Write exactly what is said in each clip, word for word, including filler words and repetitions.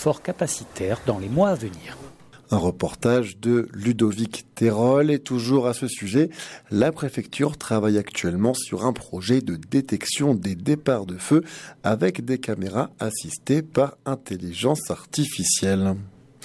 renfort capacitaire dans les mois à venir. Un reportage de Ludovic Terol. Et toujours à ce sujet, la préfecture travaille actuellement sur un projet de détection des départs de feu avec des caméras assistées par intelligence artificielle.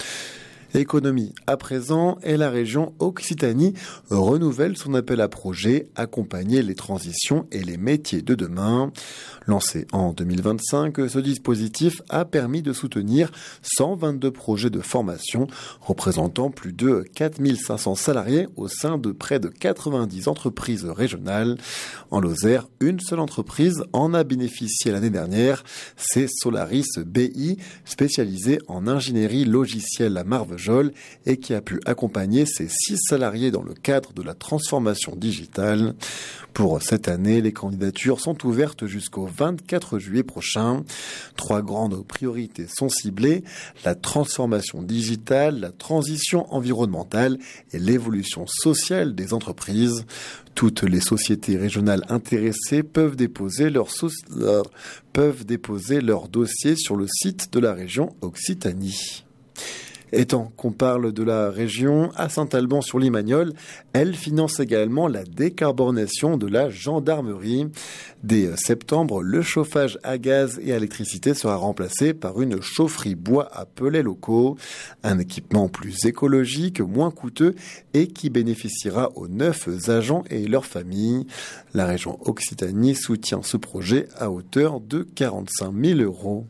Économie à présent, et la région Occitanie renouvelle son appel à projet Accompagner les transitions et les métiers de demain. Lancé en deux mille vingt-cinq, ce dispositif a permis de soutenir cent vingt-deux projets de formation représentant plus de quatre mille cinq cents salariés au sein de près de quatre-vingt-dix entreprises régionales. En Lozère, une seule entreprise en a bénéficié l'année dernière, c'est Solaris B I, spécialisée en ingénierie logicielle à Marvejols et qui a pu accompagner ses six salariés dans le cadre de la transformation digitale. Pour cette année, les candidatures sont ouvertes jusqu'au vingt-quatre juillet prochain. Trois grandes priorités sont ciblées: la transformation digitale, la transition environnementale et l'évolution sociale des entreprises. Toutes les sociétés régionales intéressées peuvent déposer leur, so- leur, peuvent déposer leur dossier sur le site de la région Occitanie. Et tant qu'on parle de la région, à Saint-Alban-sur-Limagnole, elle finance également la décarbonation de la gendarmerie. Dès septembre, le chauffage à gaz et à électricité sera remplacé par une chaufferie bois à pellets locaux. Un équipement plus écologique, moins coûteux et qui bénéficiera aux neuf agents et leurs familles. La région Occitanie soutient ce projet à hauteur de quarante-cinq mille euros.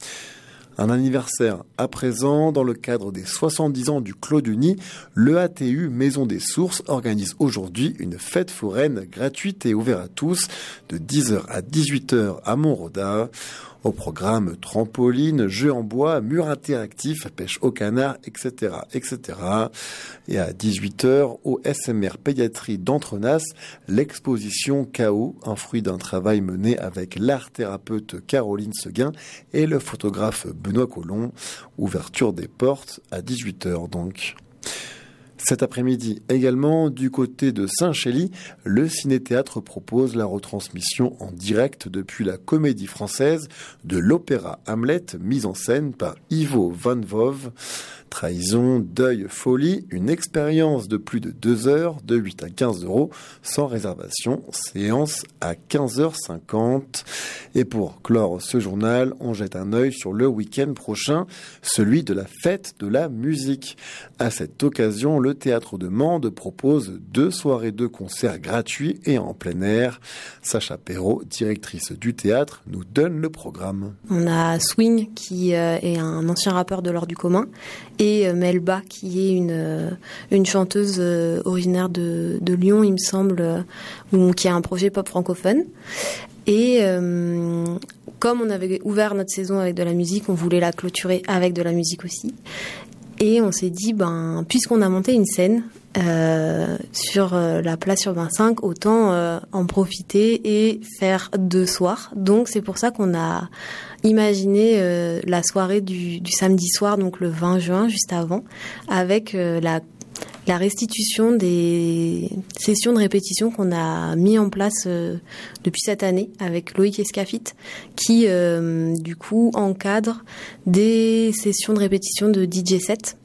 Un anniversaire à présent, dans le cadre des soixante-dix ans du Clos du Nid, le A T U Maison des Sources organise aujourd'hui une fête foraine gratuite et ouverte à tous de dix heures à dix-huit heures à Montroda. Au programme trampoline, jeux en bois, murs interactifs, pêche au canard, et cetera, et cetera. Et à dix-huit heures, au S M R Pédiatrie d'Entrenas, l'exposition K O, un fruit d'un travail mené avec l'art-thérapeute Caroline Seguin et le photographe Benoît Collomb. Ouverture des portes à dix-huit heures donc. Cet après-midi également, du côté de Saint-Chély, le Ciné-Théâtre propose la retransmission en direct depuis la Comédie Française de l'opéra Hamlet, mise en scène par Ivo Van Vove. Trahison, deuil, folie, une expérience de plus de deux heures, de huit à quinze euros, sans réservation, séance à quinze heures cinquante. Et pour clore ce journal, on jette un œil sur le week-end prochain, celui de la fête de la musique. À cette occasion, le Théâtre de Mende propose deux soirées de concerts gratuits et en plein air. Sacha Perrault, directrice du théâtre, nous donne le programme. On a Swing, qui est un ancien rappeur de l'Ordre du commun, et Melba, qui est une, une chanteuse originaire de, de Lyon, il me semble, ou qui a un projet pop francophone. Et euh, comme on avait ouvert notre saison avec de la musique, on voulait la clôturer avec de la musique aussi. Et on s'est dit, ben, puisqu'on a monté une scène euh, sur euh, la place Urbain cinq, autant euh, en profiter et faire deux soirs. Donc c'est pour ça qu'on a imaginé euh, la soirée du, du samedi soir, donc le vingt juin, juste avant, avec euh, la la restitution des sessions de répétition qu'on a mis en place euh, depuis cette année avec Loïc Escafit, qui euh, du coup encadre des sessions de répétition de D J set.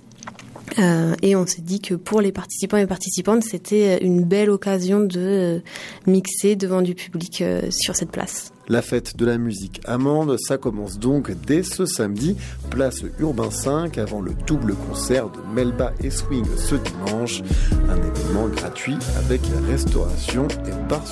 Euh, et on s'est dit que pour les participants et participantes, c'était une belle occasion de mixer devant du public euh, sur cette place. La fête de la musique à Mende, ça commence donc dès ce samedi, place Urbain cinq, avant le double concert de Melba et Swing ce dimanche. Un événement gratuit avec restauration et bar